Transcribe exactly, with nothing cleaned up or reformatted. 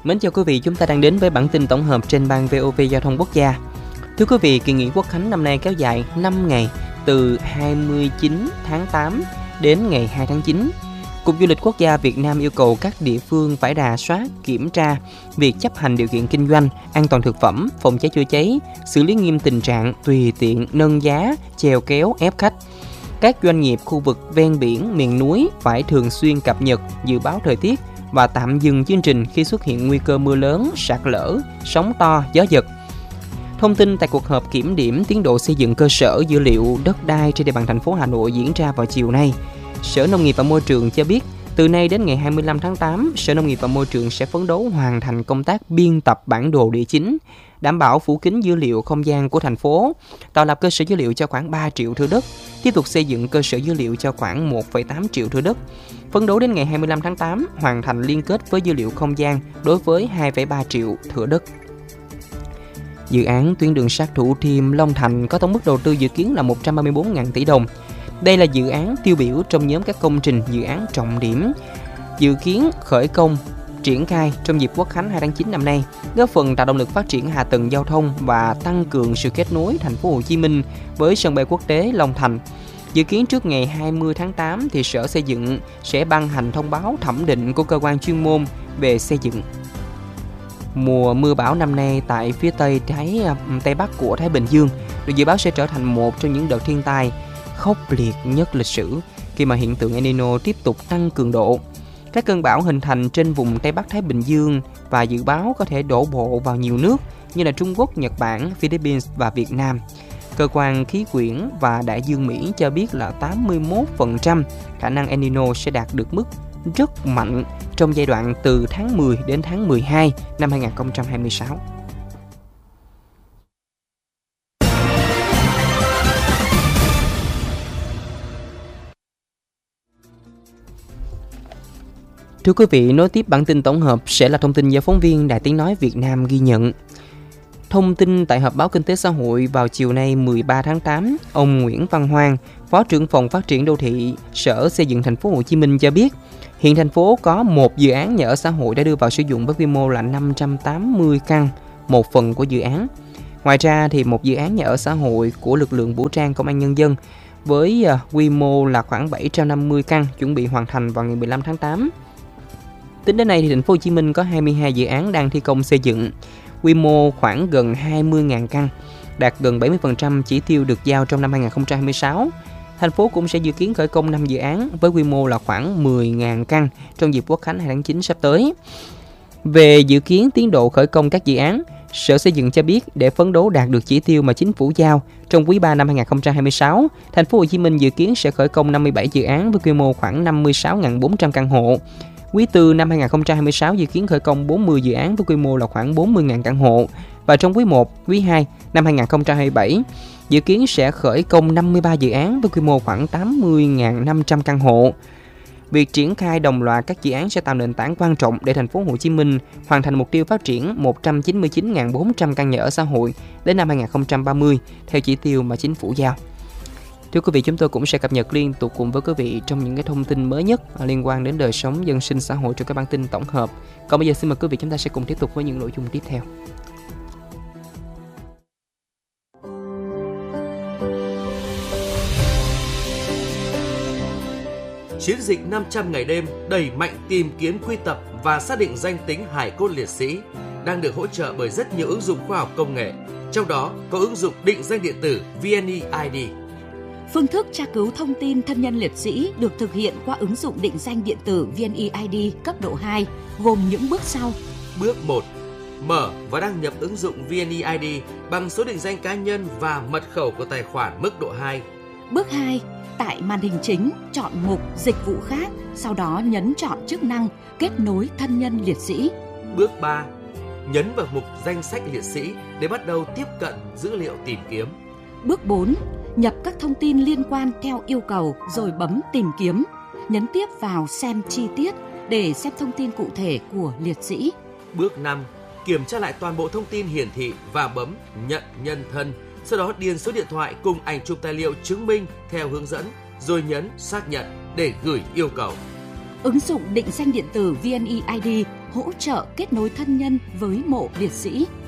Mến chào quý vị, chúng ta đang đến với bản tin tổng hợp trên ban vê o vê Giao thông Quốc gia. Thưa quý vị, kỳ nghỉ Quốc khánh năm nay kéo dài năm ngày, từ hai mươi chín tháng tám đến ngày hai tháng chín. Cục Du lịch Quốc gia Việt Nam yêu cầu các địa phương phải rà soát, kiểm tra việc chấp hành điều kiện kinh doanh, an toàn thực phẩm, phòng cháy chữa cháy, xử lý nghiêm tình trạng tùy tiện nâng giá, chèo kéo ép khách. Các doanh nghiệp khu vực ven biển, miền núi phải thường xuyên cập nhật dự báo thời tiết và tạm dừng chương trình khi xuất hiện nguy cơ mưa lớn, sạt lở, sóng to, gió giật. Thông tin tại cuộc họp kiểm điểm tiến độ xây dựng cơ sở dữ liệu đất đai trên địa bàn thành phố Hà Nội diễn ra vào chiều nay. Sở Nông nghiệp và Môi trường cho biết, từ nay đến ngày hai mươi lăm tháng tám, Sở Nông nghiệp và Môi trường sẽ phấn đấu hoàn thành công tác biên tập bản đồ địa chính, đảm bảo phủ kín dữ liệu không gian của thành phố, tạo lập cơ sở dữ liệu cho khoảng ba triệu thửa đất, tiếp tục xây dựng cơ sở dữ liệu cho khoảng một phẩy tám triệu thửa đất. Phấn đấu đến ngày hai mươi lăm tháng tám, hoàn thành liên kết với dữ liệu không gian đối với hai phẩy ba triệu thửa đất. Dự án tuyến đường sắt Thủ Thiêm - Long Thành có tổng mức đầu tư dự kiến là một trăm ba mươi tư nghìn tỷ đồng. Đây là dự án tiêu biểu trong nhóm các công trình dự án trọng điểm, dự kiến khởi công, triển khai trong dịp Quốc khánh hai tháng chín năm nay, góp phần tạo động lực phát triển hạ tầng giao thông và tăng cường sự kết nối thành phố Hồ Chí Minh với sân bay quốc tế Long Thành. Dự kiến trước ngày hai mươi tháng tám thì Sở Xây dựng sẽ ban hành thông báo thẩm định của cơ quan chuyên môn về xây dựng. Mùa mưa bão năm nay tại phía tây Thái Tây Bắc của Thái Bình Dương được dự báo sẽ trở thành một trong những đợt thiên tai khốc liệt nhất lịch sử khi mà hiện tượng El Nino tiếp tục tăng cường độ. Các cơn bão hình thành trên vùng Tây Bắc Thái Bình Dương và dự báo có thể đổ bộ vào nhiều nước như là Trung Quốc, Nhật Bản, Philippines và Việt Nam. Cơ quan khí quyển và đại dương Mỹ cho biết là tám mươi mốt phần trăm khả năng El Nino sẽ đạt được mức rất mạnh trong giai đoạn từ tháng mười đến tháng mười hai năm hai không hai sáu. Thưa quý vị, nối tiếp bản tin tổng hợp sẽ là thông tin do phóng viên Đài Tiếng Nói Việt Nam ghi nhận. Thông tin tại họp báo kinh tế xã hội vào chiều nay mười ba tháng tám, ông Nguyễn Văn Hoang, Phó trưởng phòng Phát triển đô thị, Sở Xây dựng thành phố Hồ Chí Minh cho biết, hiện thành phố có một dự án nhà ở xã hội đã đưa vào sử dụng với quy mô là năm trăm tám mươi căn, một phần của dự án. Ngoài ra thì một dự án nhà ở xã hội của lực lượng vũ trang Công an Nhân dân với quy mô là khoảng bảy trăm năm mươi căn chuẩn bị hoàn thành vào ngày mười lăm tháng tám. Tính đến nay thì thành phố Hồ Chí Minh có hai mươi hai dự án đang thi công xây dựng, quy mô khoảng gần hai mươi nghìn căn, đạt gần bảy mươi phần trăm chỉ tiêu được giao trong năm hai không hai sáu. Thành phố cũng sẽ dự kiến khởi công năm dự án với quy mô là khoảng mười nghìn căn trong dịp Quốc khánh hai tháng chín sắp tới. Về dự kiến tiến độ khởi công các dự án, Sở Xây dựng cho biết để phấn đấu đạt được chỉ tiêu mà chính phủ giao trong quý ba năm hai không hai sáu, thành phố Hồ Chí Minh dự kiến sẽ khởi công năm mươi bảy dự án với quy mô khoảng năm mươi sáu nghìn bốn trăm căn hộ. Quý tư năm hai không hai sáu dự kiến khởi công bốn mươi dự án với quy mô là khoảng bốn mươi nghìn căn hộ. Và trong quý một, quý hai năm hai không hai bảy, dự kiến sẽ khởi công năm mươi ba dự án với quy mô khoảng tám mươi nghìn năm trăm căn hộ. Việc triển khai đồng loạt các dự án sẽ tạo nền tảng quan trọng để thành phố Hồ Chí Minh hoàn thành mục tiêu phát triển một trăm chín mươi chín nghìn bốn trăm căn nhà ở xã hội đến năm hai không ba mươi theo chỉ tiêu mà chính phủ giao. Thưa quý vị, chúng tôi cũng sẽ cập nhật liên tục cùng với quý vị trong những cái thông tin mới nhất liên quan đến đời sống dân sinh xã hội trong các bản tin tổng hợp. Còn bây giờ xin mời quý vị chúng ta sẽ cùng tiếp tục với những nội dung tiếp theo. Chiến dịch năm trăm ngày đêm đẩy mạnh tìm kiếm, quy tập và xác định danh tính hài cốt liệt sĩ đang được hỗ trợ bởi rất nhiều ứng dụng khoa học công nghệ, trong đó có ứng dụng định danh điện tử vê en e i đê. Phương thức tra cứu thông tin thân nhân liệt sĩ được thực hiện qua ứng dụng định danh điện tử vê en e i đê cấp độ hai, gồm những bước sau. Bước một. Mở và đăng nhập ứng dụng vê en e i đê bằng số định danh cá nhân và mật khẩu của tài khoản mức độ hai. Bước hai. Tại màn hình chính, chọn mục Dịch vụ khác, sau đó nhấn chọn chức năng Kết nối thân nhân liệt sĩ. Bước ba. Nhấn vào mục Danh sách liệt sĩ để bắt đầu tiếp cận dữ liệu tìm kiếm. Bước bốn. Nhập các thông tin liên quan theo yêu cầu rồi bấm Tìm kiếm. Nhấn tiếp vào Xem chi tiết để xem thông tin cụ thể của liệt sĩ. Bước năm. Kiểm tra lại toàn bộ thông tin hiển thị và bấm Nhận nhân thân. Sau đó điền số điện thoại cùng ảnh chụp tài liệu chứng minh theo hướng dẫn, rồi nhấn Xác nhận để gửi yêu cầu. Ứng dụng định danh điện tử vê en e i đê hỗ trợ kết nối thân nhân với mộ liệt sĩ.